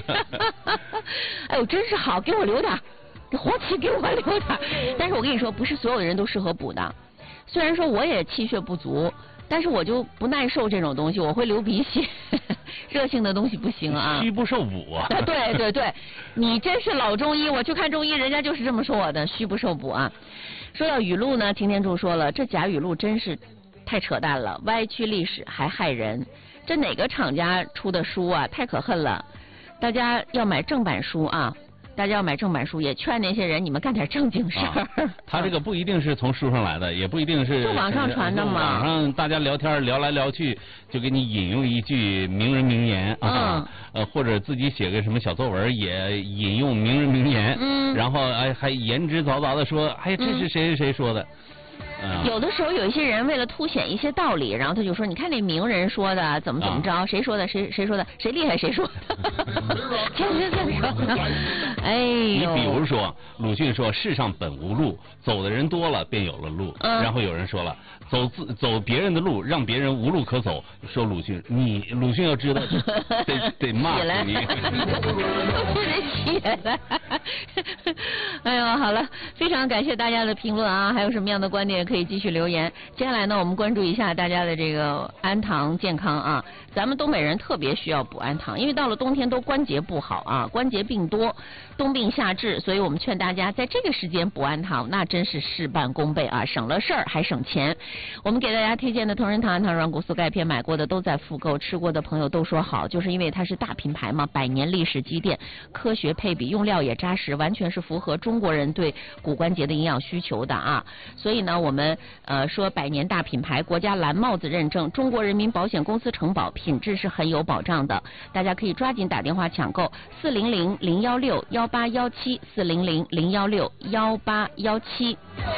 哎呦，真是好，给我留点，活期给我留点。但是我跟你说，不是所有的人都适合补的。虽然说我也气血不足，但是我就不耐受这种东西，我会流鼻血，热性的东西不行啊。 虚不受补啊。 对对对，你真是老中医，我去看中医，人家就是这么说我的，虚不受补啊。说到语录呢，擎天柱说了，这假语录真是太扯淡了，歪曲历史还害人。这哪个厂家出的书啊？太可恨了！大家要买正版书啊！大家要买正版书，也劝那些人你们干点正经事儿。 他这个不一定是从书上来的，也不一定是就网上传的嘛。 网上大家聊天聊来聊去，就给你引用一句名人名言啊，或者自己写个什么小作文也引用名人名言，然后还言之凿凿的说，哎，这是谁谁谁说的。 有的时候有一些人为了凸显一些道理，然后他就说，你看那名人说的怎么着，谁说的，谁说的，谁厉害谁说的，就是这么说。哎呦， 你比如说鲁迅说世上本无路，走的人多了便有了路，然后有人说了走别人的路让别人无路可走，说鲁迅要知道得骂你。 起来。哎呦，好了，非常感谢大家的评论啊，还有什么样的观点可以继续留言。接下来呢，我们关注一下大家的这个氨糖健康啊。咱们东北人特别需要补氨糖，因为到了冬天都关节不好啊，关节病多，冬病夏治，所以我们劝大家在这个时间补氨糖，那真是事半功倍啊，省了事儿还省钱。我们给大家推荐的同仁堂氨糖软骨素钙片，买过的都在复购，吃过的朋友都说好，就是因为它是大品牌嘛，100年历史积淀，科学配比，用料也扎实，完全是符合中国人对骨关节的营养需求的啊。所以呢，我们说100年大品牌，国家蓝帽子认证，中国人民保险公司承保，品质是很有保障的。大家可以抓紧打电话抢购400-016-18117，400-016-18117。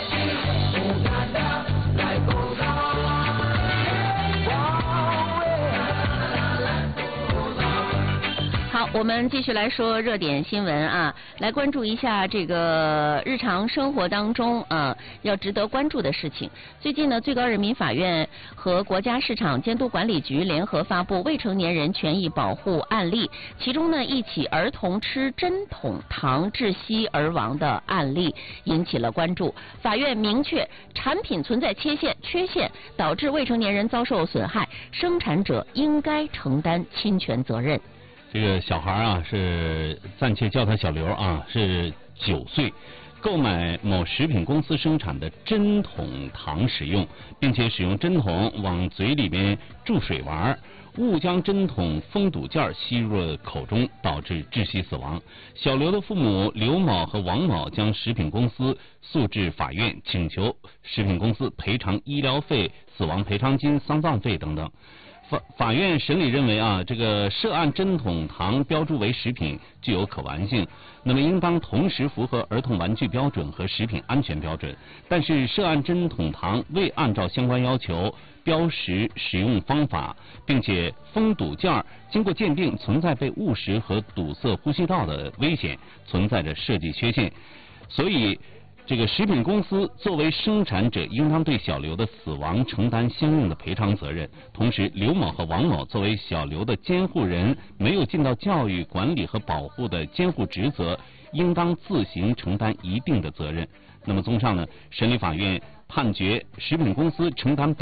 好，我们继续来说热点新闻啊，来关注一下这个日常生活当中要值得关注的事情。最近呢，最高人民法院和国家市场监督管理局联合发布未成年人权益保护案例，其中呢一起儿童吃针筒糖窒息而亡的案例引起了关注。法院明确，产品存在缺陷导致未成年人遭受损害，生产者应该承担侵权责任。 这个小孩啊，是暂且叫他小刘啊，是9岁，购买某食品公司生产的针筒糖使用，并且使用针筒往嘴里面注水玩，误将针筒封堵件吸入了口中，导致窒息死亡。小刘的父母刘某和王某将食品公司诉至法院，请求食品公司赔偿医疗费、死亡赔偿金、丧葬费等等。法院审理认为啊，这个涉案针筒糖标注为食品具有可玩性，那么应当同时符合儿童玩具标准和食品安全标准。但是涉案针筒糖未按照相关要求标识使用方法，并且封堵件经过鉴定存在被误食和堵塞呼吸道的危险，存在着设计缺陷，所以这个食品公司作为生产者，应当对小刘的死亡承担相应的赔偿责任。同时，刘某和王某作为小刘的监护人，没有尽到教育、管理和保护的监护职责，应当自行承担一定的责任。那么，综上呢，审理法院判决食品公司承担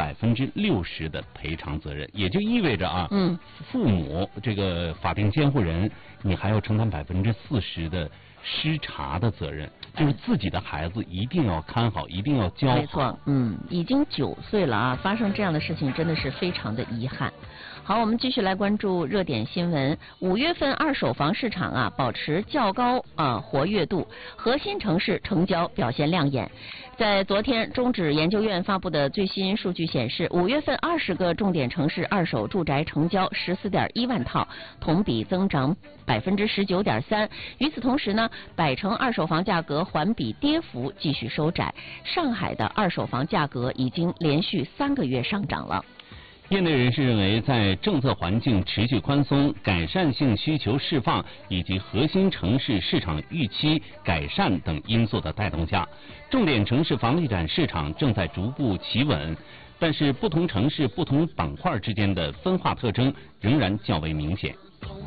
60%的赔偿责任，也就意味着啊，父母这个法定监护人，你还要承担40%的失察的责任，就是自己的孩子一定要看好，一定要教好。 没错，已经9岁了啊，发生这样的事情真的是非常的遗憾。好，我们继续来关注热点新闻。5月份二手房市场啊保持较高活跃度，核心城市成交表现亮眼。在昨天，中指研究院发布的最新数据显示，5月份20个重点城市二手住宅成交14.1万套，同比增长19.3%。与此同时呢，百城二手房价格环比跌幅继续收窄。上海的二手房价格已经连续3个月上涨了。 业内人士认为，在政策环境持续宽松、改善性需求释放以及核心城市市场预期改善等因素的带动下，重点城市房地产市场正在逐步企稳，但是不同城市、不同板块之间的分化特征仍然较为明显。